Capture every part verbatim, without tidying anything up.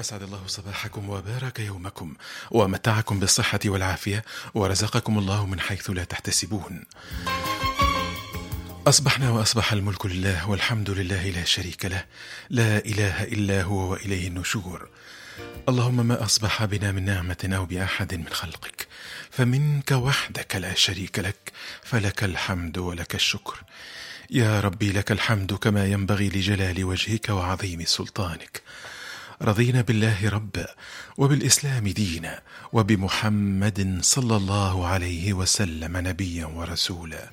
أسعد الله صباحكم وبارك يومكم ومتعكم بالصحة والعافية ورزقكم الله من حيث لا تحتسبون. أصبحنا وأصبح الملك لله والحمد لله لا شريك له، لا إله إلا هو وإليه النشور. اللهم ما أصبح بنا من نعمة أو بأحد من خلقك فمنك وحدك لا شريك لك، فلك الحمد ولك الشكر. يا ربي لك الحمد كما ينبغي لجلال وجهك وعظيم سلطانك. رضينا بالله ربا وبالإسلام دينا وبمحمد صلى الله عليه وسلم نبيا ورسولا.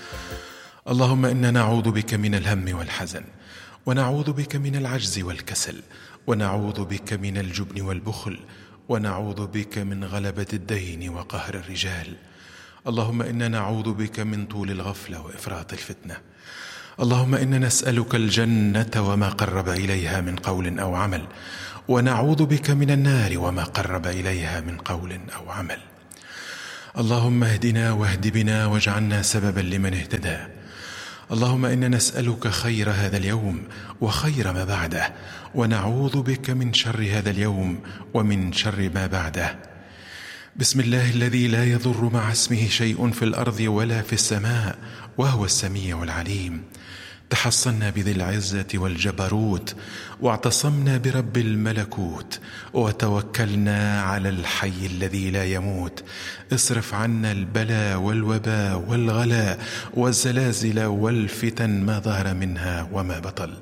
اللهم إنا نعوذ بك من الهم والحزن، ونعوذ بك من العجز والكسل، ونعوذ بك من الجبن والبخل، ونعوذ بك من غلبة الدين وقهر الرجال. اللهم إنا نعوذ بك من طول الغفلة وإفراط الفتنة. اللهم إنا نسألك الجنة وما قرب إليها من قول أو عمل، ونعوذ بك من النار وما قرب إليها من قول أو عمل. اللهم اهدنا واهد بنا واجعلنا سببا لمن اهتدى. اللهم إنا نسألك خير هذا اليوم وخير ما بعده، ونعوذ بك من شر هذا اليوم ومن شر ما بعده. بسم الله الذي لا يضر مع اسمه شيء في الأرض ولا في السماء وهو السميع العليم. تحصنا بذي العزة والجبروت، واعتصمنا برب الملكوت، وتوكلنا على الحي الذي لا يموت. اصرف عنا البلاء والوباء والغلاء والزلازل والفتن ما ظهر منها وما بطل.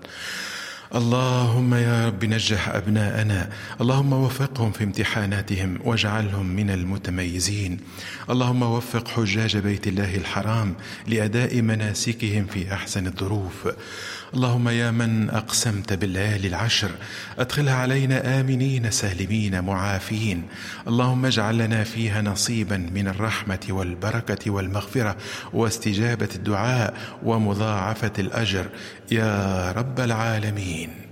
اللهم يا رب نجح أبناءنا، اللهم وفقهم في امتحاناتهم واجعلهم من المتميزين. اللهم وفق حجاج بيت الله الحرام لأداء مناسكهم في أحسن الظروف. اللهم يا من أقسمت بالليالي العشر أدخلها علينا آمنين سالمين معافين. اللهم اجعل لنا فيها نصيبا من الرحمة والبركة والمغفرة واستجابة الدعاء ومضاعفة الأجر يا رب العالمين.